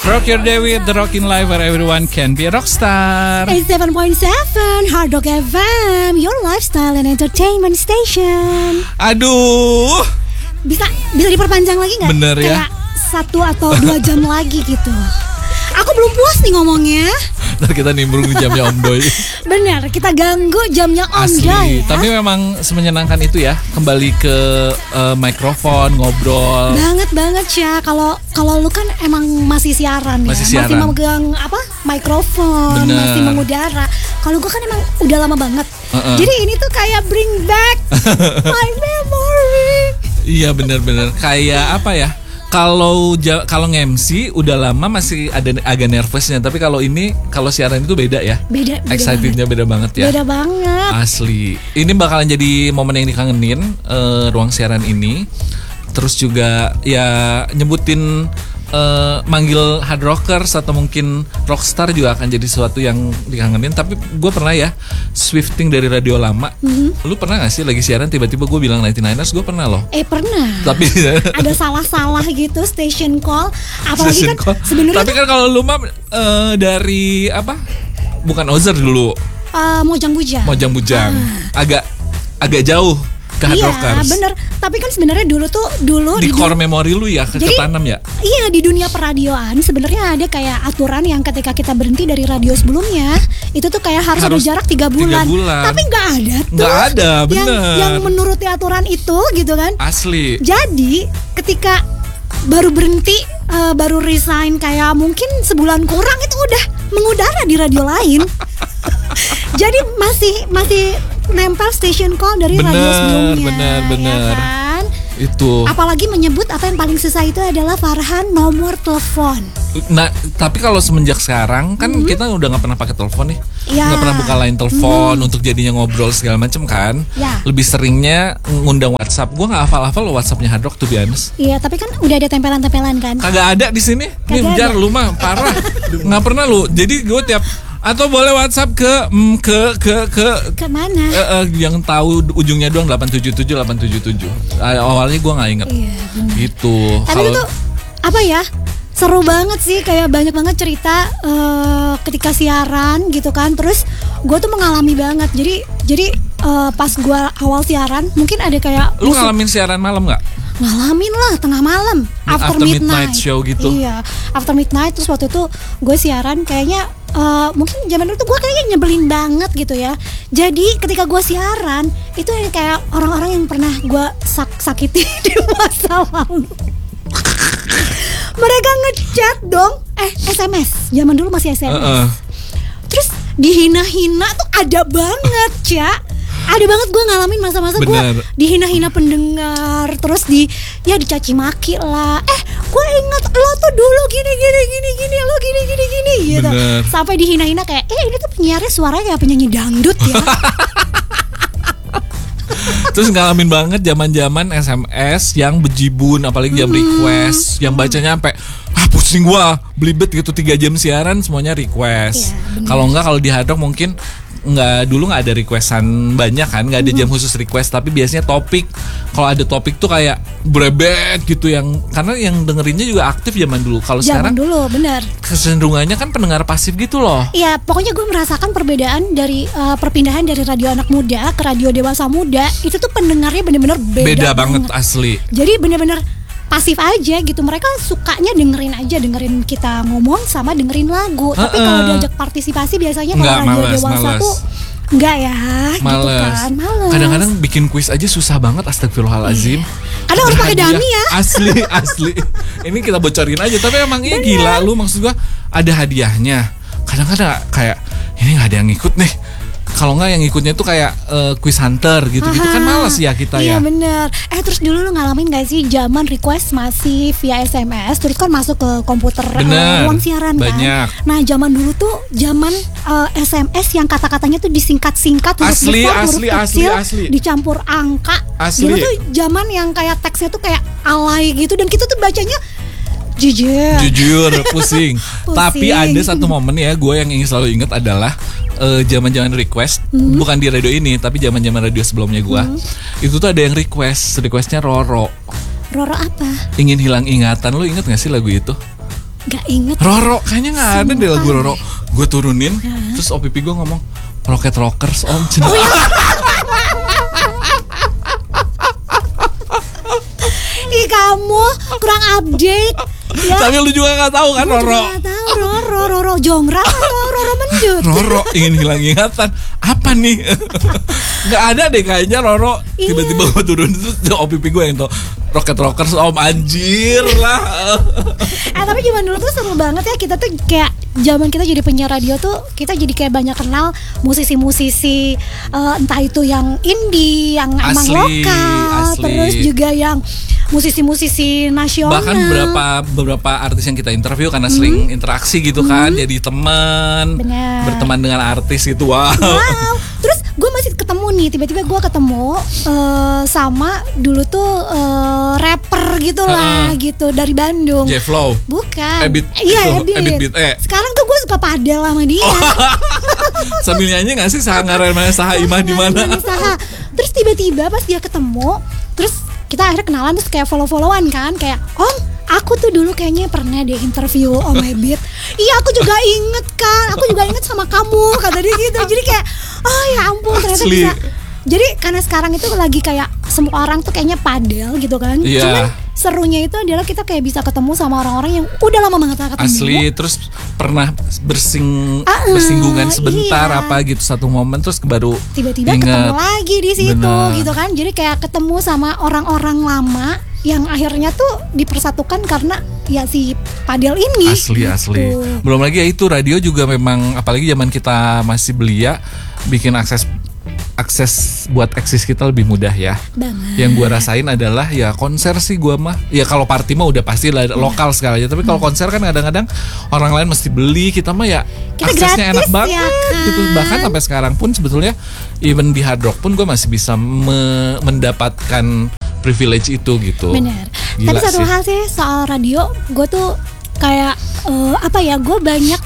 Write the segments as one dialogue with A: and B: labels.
A: Rock your day with the Rockin' Life where everyone can be a rockstar.
B: 87.7 Hard Rock FM, your lifestyle and entertainment station.
A: Aduh,
B: Bisa diperpanjang lagi nggak?
A: Bener ya.
B: Kayak 1 atau 2 jam lagi gitu. Aku belum puas nih ngomongnya.
A: ntar kita nimbrung jamnya Om Doy.
B: Bener, kita ganggu jamnya Om
A: Asli,
B: Doy ya.
A: tapi memang semenyenangkan itu ya, kembali ke mikrofon, ngobrol.
B: Banget ya. Kalau lu kan emang masih siaran ya.
A: Masih siaran.
B: Masih memegang mikrofon,
A: Bener.
B: masih mengudara. Kalau gue kan emang udah lama banget. Jadi ini tuh kayak bring back my memory.
A: Iya benar-benar kayak apa ya? Kalau nge-MC udah lama masih ada agak nervousnya, tapi kalau siaran itu beda ya.
B: Beda
A: Excitednya beda banget ya.
B: Beda banget.
A: Asli. Ini bakalan jadi momen yang dikangenin, ruang siaran ini. Terus juga ya nyebutin manggil hard rockers atau mungkin rockstar juga akan jadi sesuatu yang dikangenin. Tapi gue pernah ya swifting dari radio lama. Lu pernah gak sih lagi siaran tiba-tiba gue bilang 99ers? Gue pernah loh.
B: Pernah.
A: Tapi
B: ada salah-salah gitu station call. Apalagi
A: station
B: kan
A: call.
B: sebenarnya
A: Tapi kan kalau lu mah dari apa? Bukan Ozer dulu.
B: Mojang Bujang.
A: Agak jauh ke hard rockers.
B: Iya bener. Tapi kan sebenarnya dulu
A: di core memori lu ya ketanam ya.
B: Iya, di dunia peradioan sebenarnya ada kayak aturan yang ketika kita berhenti dari radio sebelumnya itu tuh kayak harus ada jarak 3 bulan. Tapi nggak ada tuh.
A: Nggak ada, bener.
B: Yang menuruti aturan itu gitu kan.
A: Asli.
B: Jadi ketika baru berhenti, baru resign kayak mungkin sebulan kurang itu udah mengudara di radio lain. Jadi masih nempel station call dari radio sebelumnya.
A: Bener.
B: Ya kan?
A: Itu.
B: Apalagi menyebut apa yang paling susah itu adalah Farhan nomor telepon.
A: Nah, tapi kalau semenjak sekarang kan kita udah nggak pernah pakai telepon nih,
B: Ya.
A: nggak pernah buka line telepon untuk jadinya ngobrol segala macem kan.
B: Ya.
A: Lebih seringnya ngundang WhatsApp. Gue nggak hafal lo WhatsAppnya Hard Rock to be honest.
B: Iya, tapi kan udah ada tempelan-tempelan kan.
A: Kagak ada di sini. Nih
B: Kagak
A: Jar,
B: ada.
A: lu mah parah. Nggak pernah lu. Jadi gue tiap atau boleh WhatsApp ke
B: Kemana?
A: yang tahu ujungnya doang 877. Awalnya gue nggak inget.
B: Iya, benar.
A: Itu.
B: Tapi itu apa ya? Seru banget sih, kayak banyak banget cerita ketika siaran gitu kan. Terus gue tuh mengalami banget. Jadi pas gue awal siaran mungkin ada kayak
A: Lu ngalamin siaran malam nggak?
B: ngalamin lah tengah malam after
A: midnight show gitu.
B: Iya, after midnight. Terus waktu itu gue siaran kayaknya mungkin zaman dulu tuh gue kayaknya nyebelin banget gitu ya. Jadi ketika gue siaran itu kayak orang-orang yang pernah gue sakiti di masa lalu. Mereka ngechat dong, SMS. Zaman dulu masih SMS. Terus dihina-hina tuh ada banget, Cak. Ada banget gue ngalamin masa-masa gue dihina-hina pendengar, terus dicaci maki lah. Gue ingat lo tuh dulu gini, lo gini gitu.
A: Bener.
B: Sampai dihina-hina kayak, ini tuh penyiarnya suaranya kayak penyanyi dangdut ya.
A: Terus ngalamin banget zaman-zaman SMS yang bejibun, apalagi jam request, yang bacanya sampai pusing gua, belibet gitu 3 jam siaran semuanya request. Kalau di Hard Rock mungkin dulu nggak ada requestan banyak kan, nggak ada jam khusus request, tapi biasanya topik. Kalau ada topik tuh kayak brebet gitu, karena yang dengerinnya juga aktif zaman dulu. Kalau sekarang
B: dulu bener
A: kecenderungannya kan pendengar pasif gitu loh.
B: Iya, pokoknya gue merasakan perbedaan dari perpindahan dari radio anak muda ke radio dewasa muda. Itu tuh pendengarnya bener-bener beda
A: banget asli.
B: Jadi bener-bener pasif aja gitu. Mereka sukanya dengerin kita ngomong sama dengerin lagu. Tapi kalau diajak partisipasi biasanya kalau radio dewasa tuh enggak ya, gitu kan. Males.
A: Kadang-kadang bikin kuis aja susah banget, astagfirullahaladzim.
B: Ada harus pakai dummy ya.
A: Asli. Ini kita bocorin aja, tapi emang ini gila lu, maksud gua ada hadiahnya. Kadang-kadang kayak ini nggak ada yang ikut nih. Kalau nggak yang ikutnya tuh kayak quiz hunter gitu-gitu kan malas ya kita ya.
B: Iya bener. Terus dulu lu ngalamin gak sih zaman request masih via SMS, terus kan masuk ke komputer ruang siaran
A: banyak.
B: Kan. Nah zaman dulu tuh zaman SMS yang kata-katanya tuh disingkat-singkat, huruf besar, huruf kecil, dicampur angka. Dulu tuh zaman yang kayak teksnya tuh kayak alay gitu, dan kita tuh bacanya jujur pusing. Tapi ada satu momen ya, gue yang ingin selalu ingat adalah zaman-zaman request, bukan di radio ini tapi zaman-zaman radio sebelumnya gue, itu tuh ada yang requestnya Roro apa?
A: Ingin hilang ingatan. Lu inget gak sih lagu itu?
B: Gak inget.
A: Roro, kayaknya gak ada deh lagu Roro. Gue turunin, terus OPP gue ngomong Rocket Rockers om. Oh, iya.
B: Ih kamu kurang update ya.
A: Tapi lu juga gak tahu kan Roro.
B: Gak tahu Roro Jongra atau Roro Mendut.
A: Roro ingin hilang ingatan. Apa nih? Gak ada deh kayaknya Roro. Tiba-tiba gue turun itu OPP gue yang tau Rocket Rockers om, anjir lah.
B: Tapi zaman dulu tuh seru banget ya. Kita tuh kayak zaman kita jadi penyiar radio tuh kita jadi kayak banyak kenal musisi-musisi entah itu yang indie, yang emang lokal, terus juga yang musisi-musisi nasional.
A: Bahkan beberapa artis yang kita interview karena sering interaksi gitu kan, jadi teman, berteman dengan artis gitu. Wow.
B: Terus gue masih ketemu nih, tiba-tiba gue ketemu sama dulu tuh rapper gitu lah gitu dari Bandung.
A: J-Flow.
B: Bukan.
A: Ebit.
B: Sekarang tuh gue suka padel sama dia.
A: Sambil nyanyi nggak sih Saha Ngarema Saha Imah di mana?
B: Terus tiba-tiba pas dia ketemu, terus kita akhirnya kenalan, terus kayak follow-followan kan, kayak Om, aku tuh dulu kayaknya pernah deh interview Om Ebit. Iya aku juga inget kan, aku juga inget sama kamu, kata dia gitu. Jadi kayak oh ya ampun ternyata bisa. Jadi karena sekarang itu lagi kayak semua orang tuh kayaknya padel gitu kan. Cuman serunya itu adalah kita kayak bisa ketemu sama orang-orang yang udah lama banget gak ketemu.
A: Asli, terus pernah bersinggungan sebentar apa gitu satu momen, terus baru
B: tiba-tiba ketemu lagi di situ gitu kan. Jadi kayak ketemu sama orang-orang lama yang akhirnya tuh dipersatukan karena ya si padel ini.
A: Asli. Belum lagi ya itu radio juga memang, apalagi zaman kita masih belia, bikin akses buat eksis kita lebih mudah ya.
B: Banget.
A: Yang gue rasain adalah ya konser sih gue mah. Ya kalau party mah udah pasti lah lokal sekali aja. Tapi kalau konser kan kadang-kadang orang lain mesti beli, kita mah ya kita aksesnya enak banget ya kan? Gitu. Bahkan sampai sekarang pun sebetulnya even di Hard Rock pun gue masih bisa mendapatkan privilege itu gitu.
B: Benar. Tapi satu hal sih soal radio, gue tuh kayak gue banyak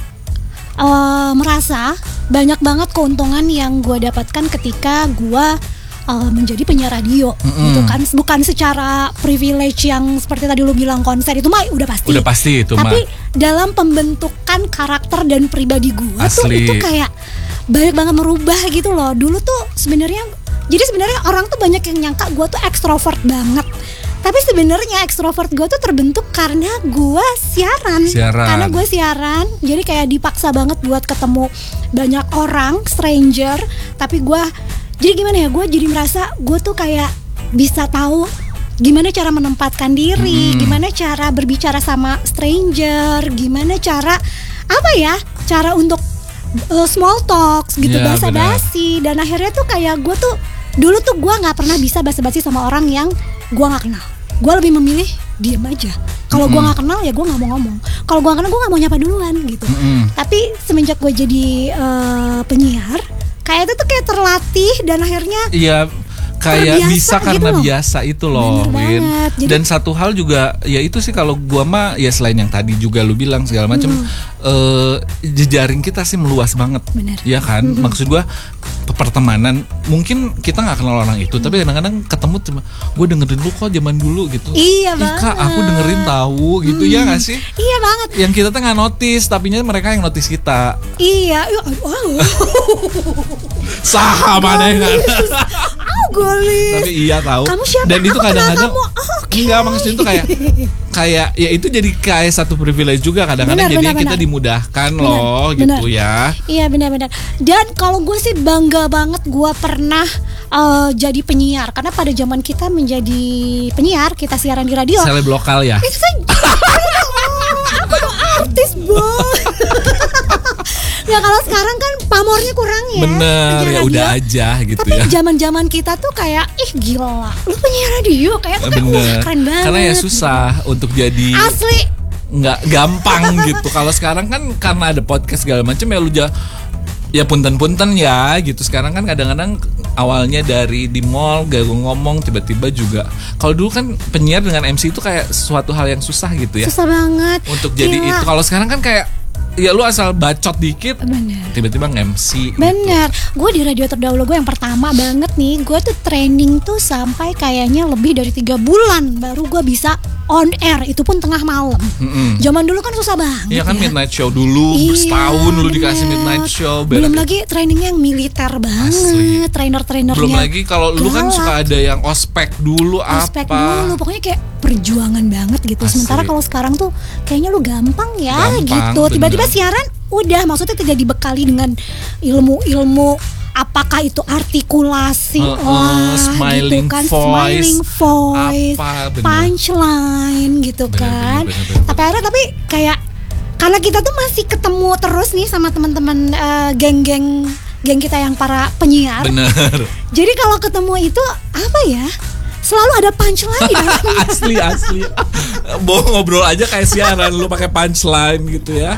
B: merasa banyak banget keuntungan yang gue dapatkan ketika gue menjadi penyiar radio gitu kan. Bukan secara privilege yang seperti tadi lu bilang konser itu mah udah pasti
A: itu
B: tapi dalam pembentukan karakter dan pribadi gue tuh itu kayak banyak banget merubah gitu loh. Dulu tuh sebenarnya orang tuh banyak yang nyangka gue tuh ekstrovert banget. Tapi sebenarnya ekstrovert gue tuh terbentuk karena gue siaran. Karena gue siaran, jadi kayak dipaksa banget buat ketemu banyak orang, stranger. Tapi gue, jadi gimana ya? Gue jadi merasa gue tuh kayak bisa tahu gimana cara menempatkan diri, gimana cara berbicara sama stranger, gimana cara cara untuk small talks gitu, basa-basi. Dan akhirnya tuh kayak gue tuh dulu tuh gue nggak pernah bisa basa-basi sama orang yang gue nggak kenal. Gue lebih memilih diem aja. Kalau gue nggak kenal ya gue nggak mau ngomong. Kalau gue kenal gue nggak mau nyapa duluan gitu. Tapi semenjak gue jadi penyiar, kayak itu tuh kayak terlatih dan akhirnya
A: kayak bisa karena gitu biasa itu loh, Win. Dan satu hal juga ya itu sih kalau gua mah ya selain yang tadi juga lu bilang segala macam jejaring kita sih meluas banget. Ya kan? Maksud gua pertemanan mungkin kita nggak kenal orang itu tapi kadang-kadang ketemu cuma gue dengerin lu kok zaman dulu gitu.
B: Iya banget.
A: Kak aku dengerin tahu gitu ya nggak sih?
B: Iya banget.
A: Yang kita tuh nggak notice tapinya mereka yang notice kita.
B: Iya. Wow.
A: Saha mana yang
B: Golis.
A: Tapi iya tahu.
B: Kamu siapa?
A: Dan itu kadang-kadang
B: enggak
A: maksudnya itu kayak ya itu jadi kayak satu privilege juga kadang-kadang jadi kita dimudahkan loh gitu ya.
B: Iya benar-benar. Dan kalau gue sih bangga banget gue pernah jadi penyiar karena pada zaman kita menjadi penyiar kita siaran di radio.
A: Seleb lokal ya.
B: Itu kan aku tuh artis boy. Ya kalau sekarang kan pamornya kurang ya.
A: Bener ya udah aja gitu.
B: Tapi
A: ya.
B: Tapi zaman-zaman kita tuh kayak gila, lu penyiar radio kayak tuh kayak keren banget.
A: Karena ya susah untuk jadi.
B: Asli.
A: Nggak gampang gitu. Kalau sekarang kan karena ada podcast segala macam ya lu ya punten-punten ya gitu. Sekarang kan kadang-kadang awalnya dari di mall gak ngomong tiba-tiba juga. Kalau dulu kan penyiar dengan MC itu kayak suatu hal yang susah gitu ya.
B: Susah banget.
A: Untuk jadi itu. Kalau sekarang kan kayak ya lu asal bacot dikit tiba-tiba nge-MC.
B: Bener gitu. Gue di radio terdahulu gue yang pertama banget nih, gue tuh training tuh sampai kayaknya lebih dari 3 bulan baru gue bisa on air, itu pun tengah malam. Zaman dulu kan susah banget.
A: Iya kan ya. Midnight show dulu, setahun dulu dikasih midnight show.
B: Belum lagi trainingnya yang militer banget, trainer-trainernya.
A: Belum lagi kalau lu kan suka ada yang ospek dulu
B: ospek dulu, pokoknya kayak perjuangan banget gitu. Sementara kalau sekarang tuh kayaknya lu gampang gitu. Tiba-tiba siaran udah, maksudnya tidak dibekali dengan ilmu-ilmu apakah itu artikulasi
A: smiling
B: gitu kan,
A: voice,
B: smiling voice, punchline gitu kan. Tapi kayak karena kita tuh masih ketemu terus nih sama teman-teman geng kita yang para penyiar.
A: Bener.
B: Jadi kalau ketemu itu apa ya? Selalu ada punchline.
A: asli. Ngobrol aja kayak siaran, lu pakai punchline gitu ya.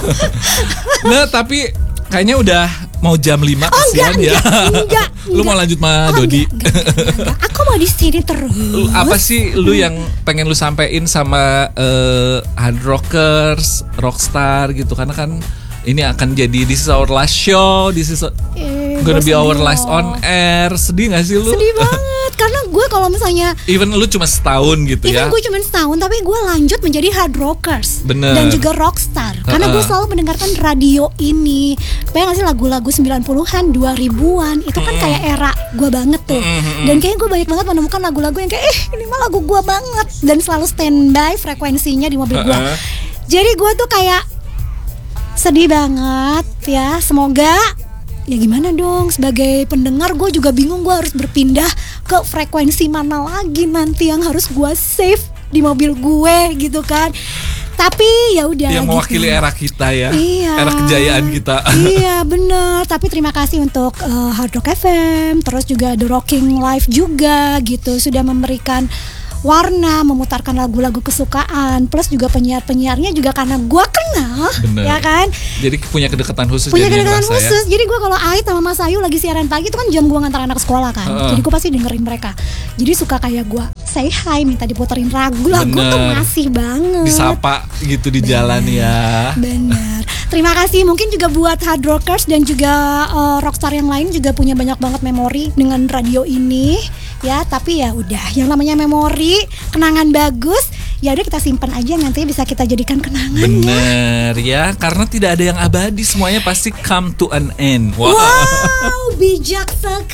A: Nah, tapi kayaknya udah mau jam 5 kasihan ya. Enggak. Lu mau lanjut sama Dodi?
B: Enggak. Aku mau di sini terus.
A: Apa sih lu yang pengen lu sampein sama hard rockers, rockstar gitu, karena kan ini akan jadi this is our last show, this is gonna be our last on air. Sedih gak sih lu?
B: Sedih banget, karena gue kalau misalnya
A: even lu cuma setahun gitu ya.
B: Even gue cuma setahun, tapi gue lanjut menjadi hard rockers.
A: Bener.
B: Dan juga rockstar. Karena gue selalu mendengarkan radio ini. Kebayang gak sih lagu-lagu 90-an, 2000-an, itu kan kayak era gue banget tuh. Dan kayaknya gue banyak banget menemukan lagu-lagu yang kayak ini mah lagu gue banget. Dan selalu standby frekuensinya di mobil gue. Jadi gue tuh kayak sedih banget ya. Semoga ya gimana dong, sebagai pendengar gue juga bingung, gue harus berpindah ke frekuensi mana lagi nanti yang harus gue save di mobil gue gitu kan. Tapi ya udah.
A: Yang mewakili era kita ya.
B: Iya.
A: Era kejayaan kita.
B: Iya benar. Tapi terima kasih untuk Hard Rock FM, terus juga The Rocking Live juga gitu, sudah memberikan warna, memutarkan lagu-lagu kesukaan, plus juga penyiar-penyiarnya juga karena gue kenal.
A: Bener.
B: Ya kan.
A: Jadi punya kedekatan khusus.
B: Khusus. Jadi gue kalau Ait sama Mas Ayu lagi siaran pagi itu kan jam gue ngantar anak sekolah kan. Jadi gue pasti dengerin mereka. Jadi suka kayak gue say hi, minta diputerin lagu tuh masih banget.
A: Disapa gitu di jalan ya.
B: Bener. Terima kasih. Mungkin juga buat hard rockers dan juga rockstar yang lain juga punya banyak banget memori dengan radio ini. Ya, tapi ya udah, yang namanya memori, kenangan bagus, ya udah kita simpan aja, nanti bisa kita jadikan kenangan.
A: Bener ya, karena tidak ada yang abadi, semuanya pasti come to an end.
B: Wow, bijak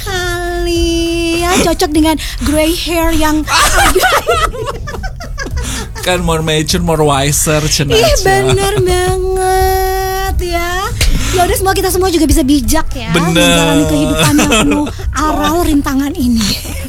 B: sekali. Ya, cocok dengan gray hair yang
A: kan more mature, more wiser, cenah.
B: Ih, bener banget ya. Ya udah, semoga kita semua juga bisa bijak ya, menjalani kehidupan yang penuh aral rintangan ini.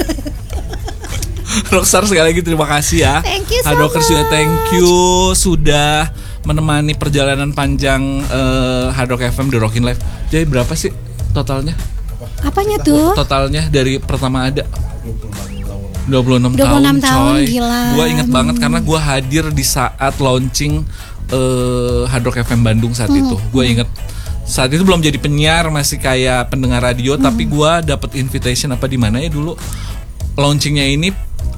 A: Rockstar sekali lagi terima kasih ya.
B: Thank you so
A: Hardrockers
B: much.
A: juga thank you sudah menemani perjalanan panjang Hard Rock FM The Rocking Live. Jadi berapa sih totalnya?
B: Apanya tuh?
A: Totalnya dari pertama ada 26 tahun coy.
B: Gila.
A: Gua inget banget karena gua hadir di saat launching Hard Rock FM Bandung saat itu. Gua inget saat itu belum jadi penyiar, masih kayak pendengar radio, tapi gua dapet invitation apa di mana ya dulu. Launchingnya ini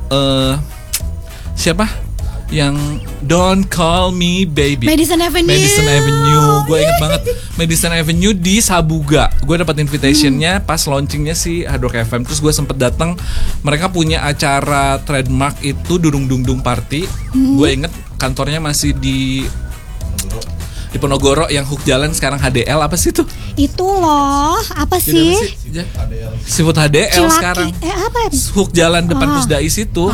A: siapa yang Don't Call Me Baby,
B: Madison Avenue.
A: Gue inget banget Madison Avenue di Sabuga. Gue dapat invitationnya pas launchingnya si Hard Rock FM. Terus gue sempet datang. Mereka punya acara trademark itu Durung Dung Dung Party. Gue inget kantornya masih di Ponorogo yang hook jalan sekarang HDL. Apa sih itu?
B: Itu loh, apa sih?
A: Seafood HDL
B: Cilaki.
A: sekarang.
B: Apa?
A: Hook jalan depan Pusdais itu.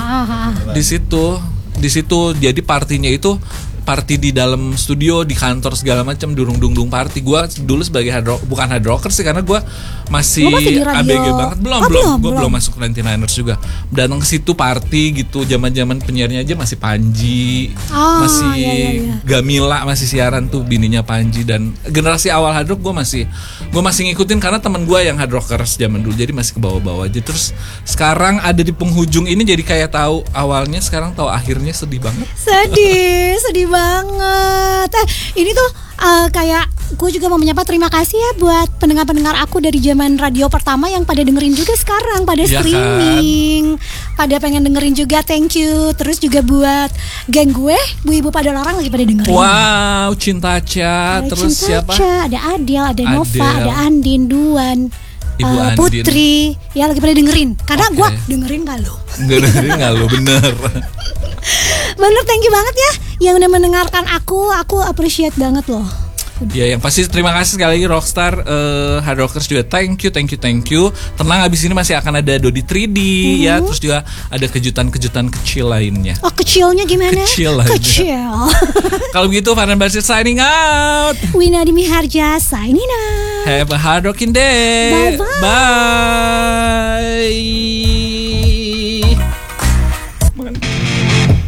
A: Di situ jadi partinya itu party di dalam studio, di kantor segala macam, Durung Dung Dung Party. Gue dulu sebagai bukan hard rocker sih, karena gue masih ABG banget. Gue belum masuk 99ers juga. Datang ke situ party gitu, zaman penyiarnya aja masih Panji, masih Gamila, masih siaran tuh bininya Panji, dan generasi awal hard rock gue masih ngikutin karena teman gue yang hard rockers zaman dulu, jadi masih ke bawah-bawah aja. Terus sekarang ada di penghujung ini, jadi kayak tahu awalnya, sekarang tahu akhirnya, sedih banget.
B: Sedih banget. Ini tuh kayak gue juga mau menyapa terima kasih ya buat pendengar-pendengar aku dari zaman radio pertama yang pada dengerin juga sekarang, pada streaming, pada pengen dengerin juga, thank you. Terus juga buat geng gue, Bu Ibu pada larang lagi pada dengerin.
A: Wow, Cinta Ca, terus siapa?
B: Ada Adel, ada Nova, ada Andin, Duan,
A: Ibu Andin.
B: Putri, ya lagi pada dengerin. Karena gue dengerin gak lo?
A: Dengerin gak lo, bener.
B: Bener, thank you banget ya yang udah mendengarkan aku appreciate banget loh.
A: Ya, yang pasti terima kasih sekali lagi Rockstar, Hard Rockers juga thank you. Tenang, abis ini masih akan ada Dodi 3D ya, terus juga ada kejutan-kejutan kecil lainnya.
B: Oh, kecilnya gimana?
A: Kecil. Kalau begitu Farhan Basir signing out.
B: Wina Dimi Harja signing out.
A: Have a hard rocking day.
B: Bye bye.
A: Bye.